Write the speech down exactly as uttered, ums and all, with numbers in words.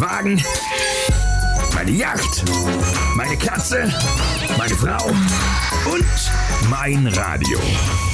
Wagen, meine Yacht, meine Katze, meine Frau und mein Radio.